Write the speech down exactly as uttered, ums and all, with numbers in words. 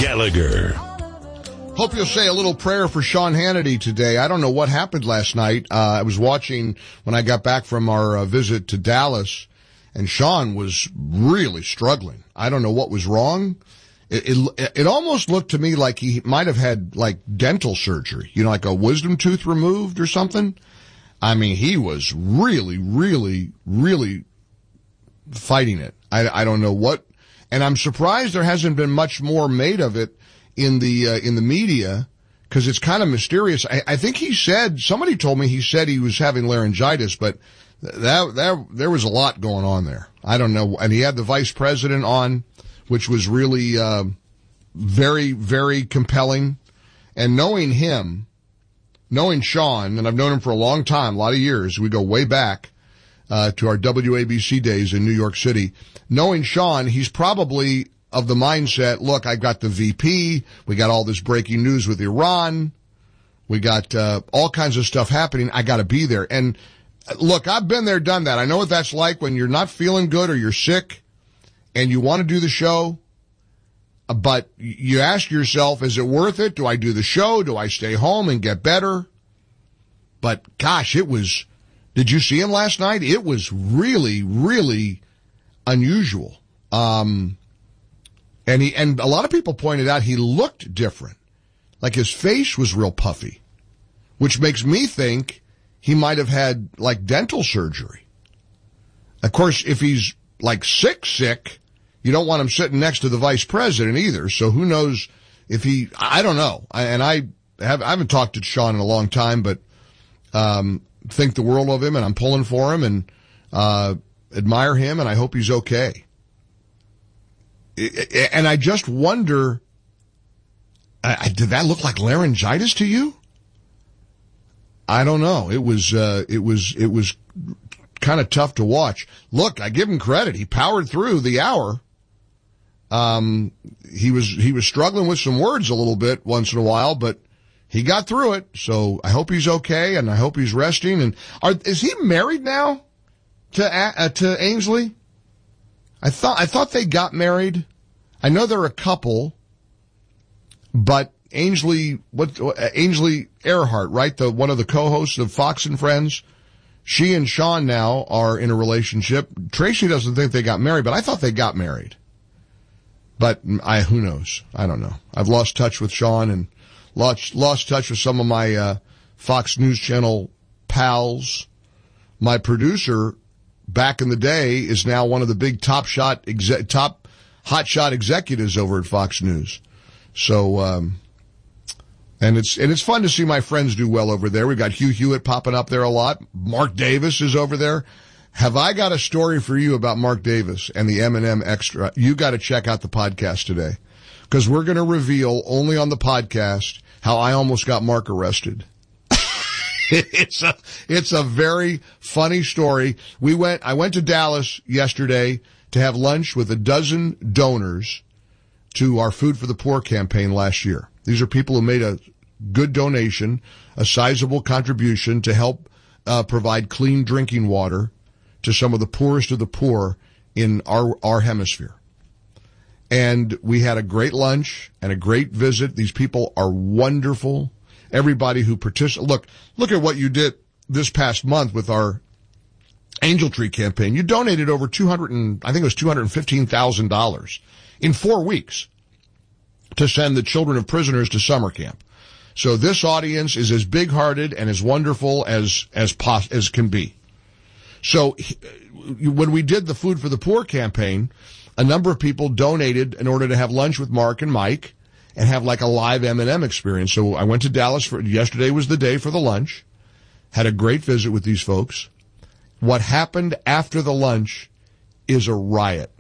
Gallagher. Hope you'll say a little prayer for Sean Hannity today. I don't know what happened last night. Uh, I was watching when I got back from our uh, visit to Dallas, and Sean was really struggling. I don't know what was wrong. It, it, it almost looked to me like he might have had like dental surgery, you know, like a wisdom tooth removed or something. I mean, he was really, really, really fighting it. I, I don't know what, and I'm surprised there hasn't been much more made of it in the uh, in the media, because it's kind of mysterious. I, I think he said, somebody told me he said he was having laryngitis, but that that there was a lot going on there. I don't know. And he had the vice president on, which was really uh, very, very compelling. And knowing him, knowing Sean, and I've known him for a long time, a lot of years, we go way back uh, to our W A B C days in New York City. Knowing Sean, he's probably of the mindset, look, I've got the V P, we got all this breaking news with Iran, we got uh, all kinds of stuff happening, I got to be there. And look, I've been there, done that. I know what that's like when you're not feeling good or you're sick and you want to do the show, but you ask yourself, is it worth it? Do I do the show? Do I stay home and get better? But gosh, it was, did you see him last night? It was really, really unusual. Um, And he, and a lot of people pointed out he looked different. Like his face was real puffy, which makes me think he might have had like dental surgery. Of course, if he's like sick, sick, you don't want him sitting next to the vice president either. So who knows if he, I don't know. I, and I have, I haven't talked to Sean in a long time, but, um, think the world of him, and I'm pulling for him and, uh, admire him, and I hope he's okay. And I just wonder, I, did that look like laryngitis to you? I don't know. It was, uh, it was, it was kind of tough to watch. Look, I give him credit. He powered through the hour. Um, he was, he was struggling with some words a little bit once in a while, but he got through it. So I hope he's okay, and I hope he's resting. And are, is he married now to, uh, to Ainsley? I thought, I thought they got married. I know they're a couple, but Ainsley, what, Ainsley Earhart, right? The, one of the co-hosts of Fox and Friends. She and Sean now are in a relationship. Tracy doesn't think they got married, but I thought they got married. But I, who knows? I don't know. I've lost touch with Sean and lost, lost touch with some of my, uh, Fox News Channel pals. My producer, back in the day, is now one of the big top shot, exe- top hotshot executives over at Fox News. So, um, and it's, and it's fun to see my friends do well over there. We've got Hugh Hewitt popping up there a lot. Mark Davis is over there. Have I got a story for you about Mark Davis and the M and M Extra? You got to check out the podcast today, because we're going to reveal only on the podcast how I almost got Mark arrested. It's a, it's a very funny story. We went, I went to Dallas yesterday to have lunch with a dozen donors to our Food for the Poor campaign last year. These are people who made a good donation, a sizable contribution to help uh, provide clean drinking water to some of the poorest of the poor in our, our hemisphere. And we had a great lunch and a great visit. These people are wonderful. Everybody who participated, look, look at what you did this past month with our Angel Tree campaign. You donated over two hundred and, I think it was two hundred fifteen thousand dollars in four weeks to send the children of prisoners to summer camp. So this audience is as big-hearted and as wonderful as, as pos, as can be. So when we did the Food for the Poor campaign, a number of people donated in order to have lunch with Mark and Mike and have like a live M and M experience. So I went to Dallas for, yesterday was the day for the lunch, had a great visit with these folks. What happened after the lunch is a riot.